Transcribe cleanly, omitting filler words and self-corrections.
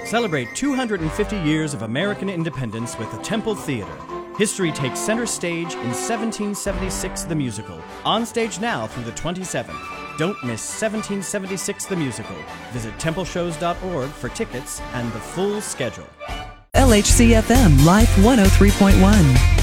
Celebrate 250 years of American independence with the Temple Theater. History takes center stage in 1776 the Musical. On stage now through the 27th. Don't miss 1776 the Musical. Visit templeshows.org for tickets and the full schedule. LHCFM Life 103.1.